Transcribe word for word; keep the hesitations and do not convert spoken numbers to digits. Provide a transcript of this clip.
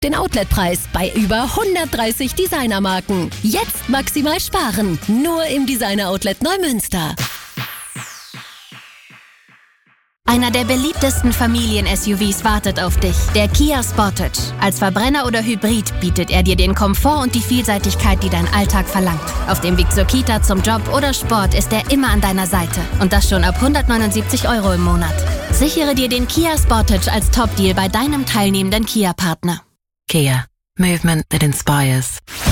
den Outletpreis bei über hundertdreißig Designermarken. Jetzt maximal sparen, nur im Designer Outlet Neumünster. Einer der beliebtesten Familien-S U Vs wartet auf dich, der Kia Sportage. Als Verbrenner oder Hybrid bietet er dir den Komfort und die Vielseitigkeit, die dein Alltag verlangt. Auf dem Weg zur Kita, zum Job oder Sport ist er immer an deiner Seite. Und das schon ab hundertneunundsiebzig Euro im Monat. Sichere dir den Kia Sportage als Top-Deal bei deinem teilnehmenden Kia-Partner. Kia. Movement that inspires.